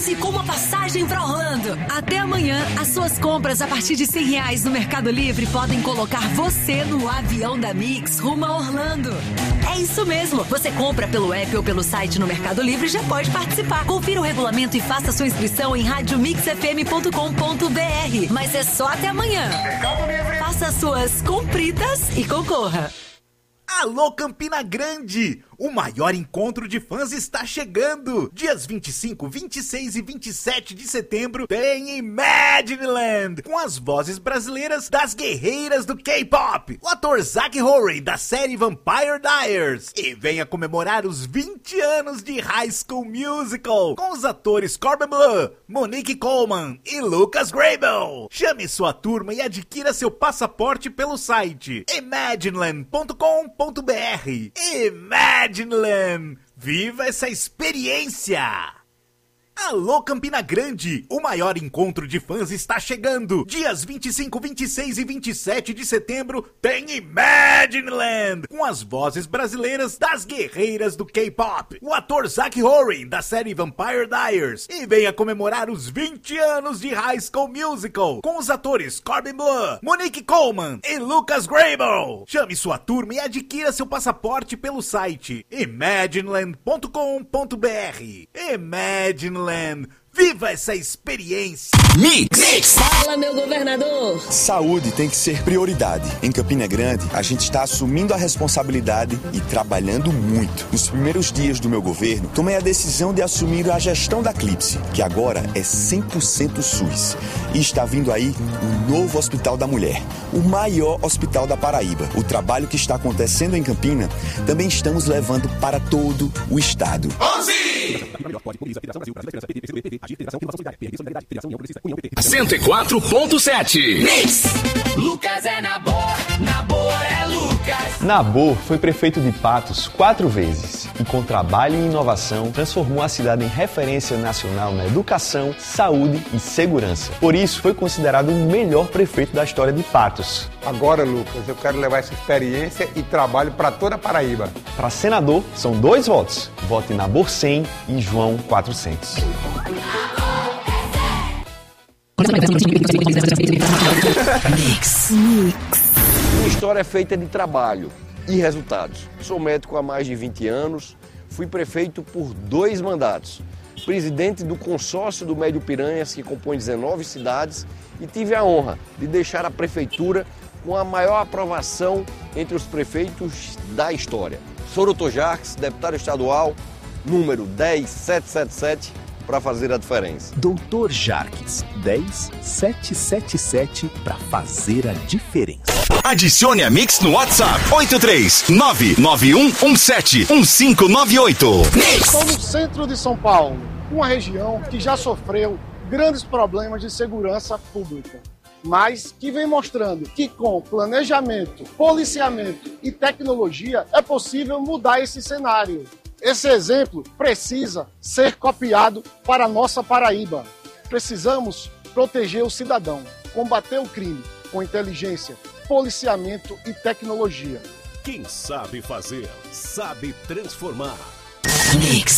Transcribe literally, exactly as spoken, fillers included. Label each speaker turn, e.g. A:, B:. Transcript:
A: Mix com uma passagem pra Orlando. Até amanhã, as suas compras a partir de cem reais no Mercado Livre podem colocar você no avião da Mix rumo a Orlando. É isso mesmo. Você compra pelo app ou pelo site no Mercado Livre e já pode participar. Confira o regulamento e faça sua inscrição em rádio mix f m ponto com ponto b r. Mas é só até amanhã. Mercado Livre. Faça suas compritas e concorra.
B: Alô Campina Grande! O maior encontro de fãs está chegando! Dias vinte e cinco, vinte e seis e vinte e sete de setembro tem Imagineland, com as vozes brasileiras das guerreiras do K-pop, o ator Zach Horay da série Vampire Diaries, e venha comemorar os vinte anos de High School Musical, com os atores Corbin Bleu, Monique Coleman e Lucas Grabel. Chame sua turma e adquira seu passaporte pelo site imagineland ponto com ponto b r. Imagineland! Viva essa experiência! Alô Campina Grande, o maior encontro de fãs está chegando. Dias vinte e cinco, vinte e seis e vinte e sete de setembro tem Imagineland, com as vozes brasileiras das guerreiras do K-pop, o ator Zach Horay da série Vampire Diaries, e venha comemorar os vinte anos de High School Musical, com os atores Corbin Bleu, Monique Coleman e Lucas Grabel. Chame sua turma e adquira seu passaporte pelo site imagineland ponto com ponto b r. Imagineland, viva essa experiência!
C: Mix! Mix!
A: Fala, meu governador!
C: Saúde tem que ser prioridade. Em Campina Grande, a gente está assumindo a responsabilidade e trabalhando muito. Nos primeiros dias do meu governo, tomei a decisão de assumir a gestão da Clipse, que agora é cem por cento SUS. E está vindo aí o novo Hospital da Mulher, o maior hospital da Paraíba. O trabalho que está acontecendo em Campina, também estamos levando para todo o estado.
D: onze! cento e quatro ponto sete Mix.
E: Lucas é na boa, na boa é Lucas.
F: Nabor foi prefeito de Patos quatro vezes e, com trabalho e inovação, transformou a cidade em referência nacional na educação, saúde e segurança. Por isso, foi considerado o melhor prefeito da história de Patos.
G: Agora, Lucas, eu quero levar essa experiência e trabalho para toda a Paraíba.
F: Para senador, são dois votos. Vote Nabor cem e João quatrocentos.
H: Mix. Mix. Uma história feita de trabalho e resultados. Sou médico há mais de vinte anos, fui prefeito por dois mandatos, presidente do consórcio do Médio Piranhas, que compõe dezenove cidades, e tive a honra de deixar a prefeitura com a maior aprovação entre os prefeitos da história. Sou doutor Jarques, deputado estadual, número dez sete sete sete, para fazer a diferença.
I: doutor Jarques, dez sete sete sete, para fazer a diferença.
D: Adicione a Mix no WhatsApp oito três nove nove um um sete um cinco nove oito.
J: Estou no centro de São Paulo, uma região que já sofreu grandes problemas de segurança pública, mas que vem mostrando que com planejamento, policiamento e tecnologia é possível mudar esse cenário. Esse exemplo precisa ser copiado para a nossa Paraíba. Precisamos proteger o cidadão, combater o crime com inteligência, policiamento e tecnologia.
K: Quem sabe fazer, sabe transformar.
H: Mix.